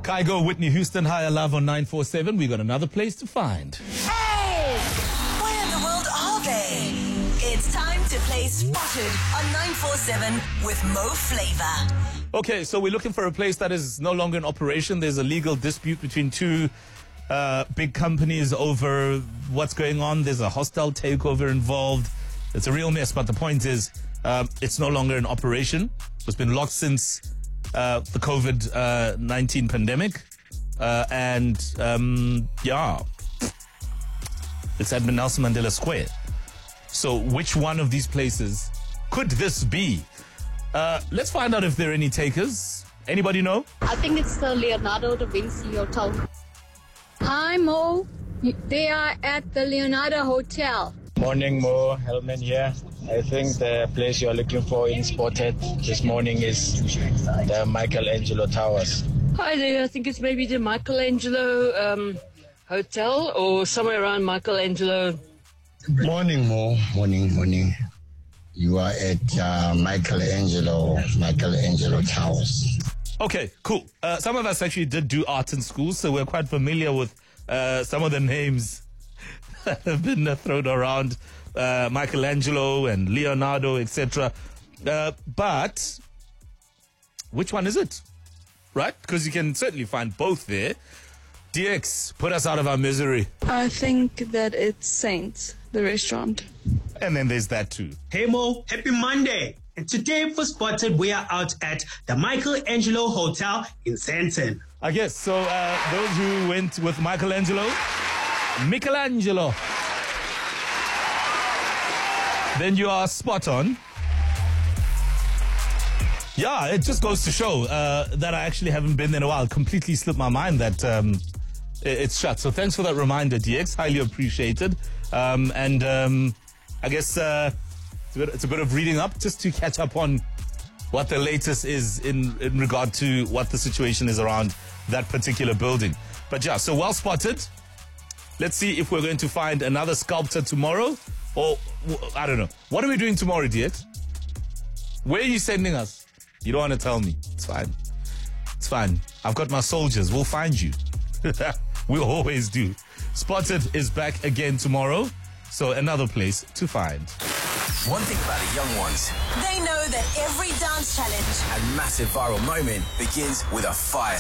Kygo, Whitney Houston, Higher Love on 947. We got another place to find. Hey! Where in the world are they? It's time to play Spotted on 947 with Mo Flavor. Okay, so we're looking for a place that is no longer in operation. There's a legal dispute between two big companies over what's going on. There's a hostile takeover involved. It's a real mess, but the point is it's no longer in operation. It's been locked since the COVID-19 pandemic. It's at Nelson Mandela Square. So which one of these places could this be? Let's find out if there are any takers. Anybody know? I think it's the Leonardo da Vinci Hotel. Hi, Mo. They are at the Leonardo Hotel. Morning, Mo. Hellman here. I think the place you're looking for in Spotted this morning is the Michelangelo Towers. Hi there. I think it's maybe the Michelangelo Hotel or somewhere around Michelangelo. Morning, Mo. Morning. You are at Michelangelo Towers. Okay, cool. Some of us actually did do art in school, so we're quite familiar with some of the names that have been thrown around, Michelangelo and Leonardo, etc. But which one is it? Right? Because you can certainly find both there. DX, put us out of our misery. I think that it's Saints, the restaurant. And then there's that too. Hey Mo, happy Monday. And today for Spotted, we are out at the Michelangelo Hotel in Sandton. I guess. So those who went with Michelangelo, then you are spot on. Yeah, it just goes to show that I actually haven't been there in a while. Completely slipped my mind that it's shut. So thanks for that reminder, DX. Highly appreciated. I guess it's a bit of reading up just to catch up on what the latest is in regard to what the situation is around that particular building. But yeah, so well spotted. Let's see if we're going to find another sculptor tomorrow, or I don't know. What are we doing tomorrow, DX? Where are you sending us? You don't want to tell me. It's fine. It's fine. I've got my soldiers. We'll find you. We always do. Spotted is back again tomorrow. So another place to find. One thing about the young ones, they know that every dance challenge and massive viral moment begins with a fire